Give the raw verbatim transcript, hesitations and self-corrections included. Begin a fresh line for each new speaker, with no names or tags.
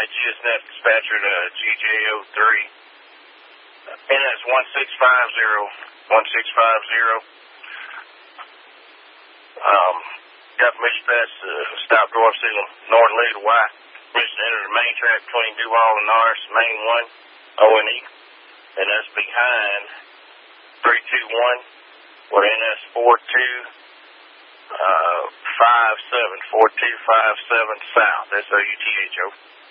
G S N F dispatcher to G J O three. And that's one six five zero. one six five zero. Um, got permission to pass uh, stop door signal north leg to Y. Permission to enter the main track between Duval and Norris, main one, O and E. And that's behind three two one. We're in S four two. Uh, five seven four two five seven south. S O U T H O.